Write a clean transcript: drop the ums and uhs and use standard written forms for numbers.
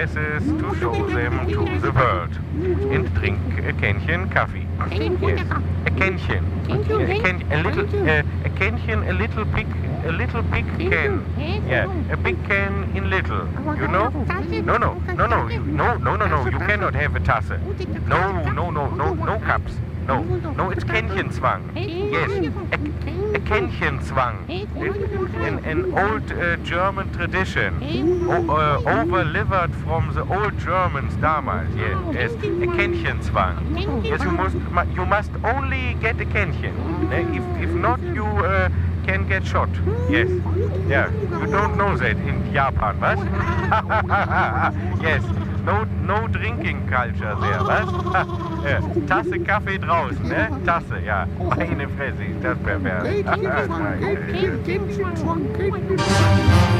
dresses to show them to the world and drink a Kännchen coffee. Yes, a Kännchen. A Kännchen, a little big can. Yeah, a big can in little. You know? No. You cannot have a Tasse. No cups. No, it's Kännchenzwang. Yes, a Kännchenzwang. An old German tradition, overlivered from the old Germans damals. Yes, a Kännchenzwang. Yes, you must only get a Kännchen. If not, you can get shot. Yes, yeah. You don't know that in Japan, was? Yes. No drinking culture there, was? Tasse Kaffee draußen, ne? Tasse, ja. Meine Fresse, ist das pervers.